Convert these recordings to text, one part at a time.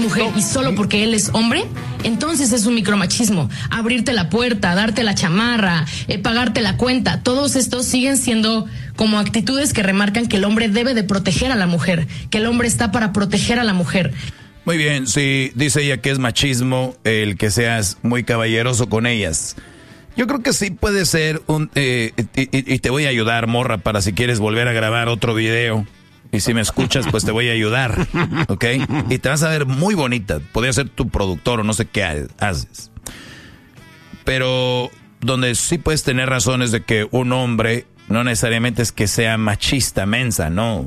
mujer y solo porque él es hombre, entonces es un micromachismo. Abrirte la puerta, darte la chamarra, pagarte la cuenta, todos estos siguen siendo como actitudes que remarcan que el hombre debe de proteger a la mujer, que el hombre está para proteger a la mujer. Muy bien, sí, dice ella que es machismo el que seas muy caballeroso con ellas. Yo creo que sí puede ser y te voy a ayudar, morra, para si quieres volver a grabar otro video. Y si me escuchas, pues te voy a ayudar, ¿ok? Y te vas a ver muy bonita. Podría ser tu productor o no sé qué haces. Pero donde sí puedes tener razones de que un hombre no necesariamente es que sea machista, mensa. No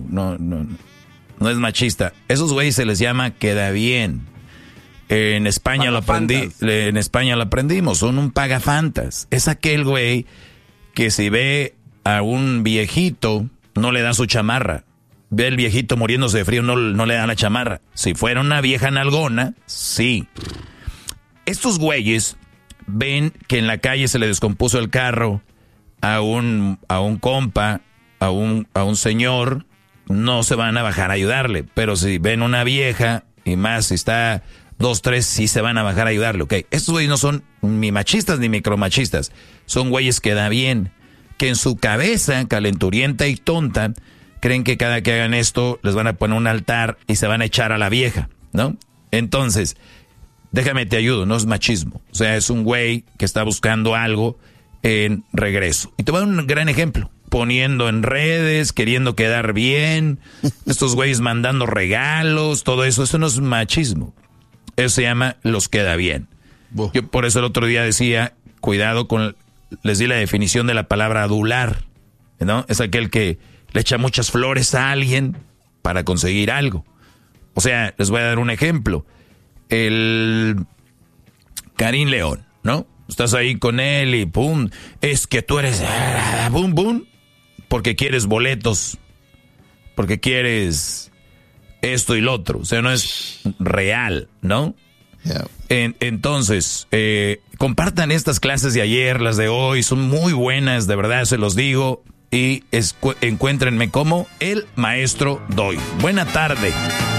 es machista. Esos güeyes se les llama queda bien. En España lo aprendimos, son un pagafantas. Es aquel güey que si ve a un viejito, no le da su chamarra. Ve al viejito muriéndose de frío, no le da la chamarra. Si fuera una vieja nalgona, sí. Estos güeyes ven que en la calle se le descompuso el carro a un compa, a un señor, no se van a bajar a ayudarle. Pero si ven una vieja, y más si está 2, 3, sí se van a bajar a ayudarle, ok. Estos güeyes no son ni machistas ni micromachistas. Son güeyes que da bien. Que en su cabeza, calenturienta y tonta, creen que cada que hagan esto, les van a poner un altar y se van a echar a la vieja, ¿no? Entonces, déjame te ayudo, no es machismo. O sea, es un güey que está buscando algo en regreso. Y te voy a dar un gran ejemplo. Poniendo en redes, queriendo quedar bien. Estos güeyes mandando regalos, todo eso. Eso no es machismo. Eso se llama los queda bien. Yo por eso el otro día decía, cuidado con, les di la definición de la palabra adular, ¿no? Es aquel que le echa muchas flores a alguien para conseguir algo. O sea, les voy a dar un ejemplo. El Karim León, ¿no? Estás ahí con él y pum, es que tú eres pum, pum, porque quieres boletos, porque quieres esto y lo otro, o sea, no es real, ¿no? Yeah. Entonces, compartan estas clases de ayer, las de hoy, son muy buenas, de verdad, se los digo, y encuéntrenme como el maestro Doy. Buena tarde.